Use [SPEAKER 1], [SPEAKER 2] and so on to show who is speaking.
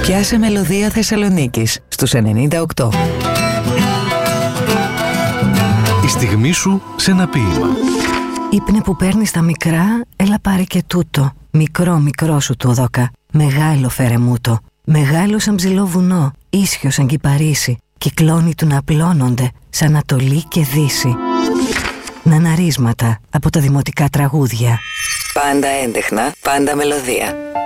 [SPEAKER 1] Πιάσε μελωδία Θεσσαλονίκης στους 98.
[SPEAKER 2] Η στιγμή σου σε ένα ποίημα.
[SPEAKER 3] Ήπνε που παίρνεις τα μικρά, έλα πάρε και τούτο. Μικρό μικρό σου το δώκα, μεγάλο φέρε μου το. Μεγάλο σαν ψηλό βουνό, ίσιο σαν κυπαρίσι. Κυκλώνει του να απλώνονται, σαν Ανατολή και Δύση. Ναναρίσματα από τα δημοτικά τραγούδια.
[SPEAKER 1] Πάντα έντεχνα, πάντα μελωδία.